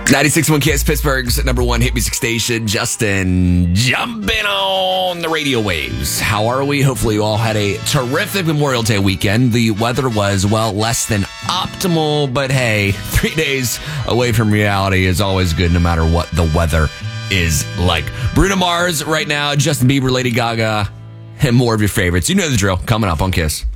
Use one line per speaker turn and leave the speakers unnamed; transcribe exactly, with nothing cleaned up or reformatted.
ninety-six point one Kiss, Pittsburgh's number one hit music station. Justin jumping on the radio waves. How are we? Hopefully you all had a terrific Memorial Day weekend. The weather was, well, less than optimal, but hey, three days away from reality is always good no matter what the weather is like. Bruno Mars right now, Justin Bieber, Lady Gaga, and more of your favorites. You know the drill. Coming up on Kiss.